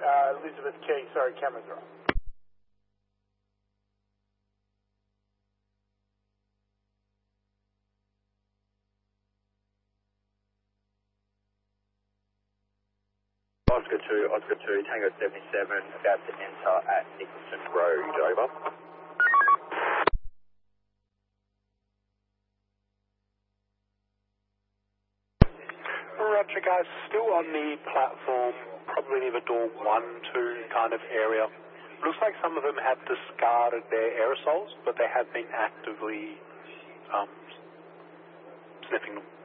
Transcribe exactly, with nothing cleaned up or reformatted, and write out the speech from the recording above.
uh, Elizabeth Key, sorry, cameras are on. Oscar two, Oscar two, Tango seventy-seven, about to enter at Nicholson Road, over. Roger, guys, still on the platform, probably near the door one, two kind of area. Looks like some of them have discarded their aerosols, but they have been actively um, sniffing them.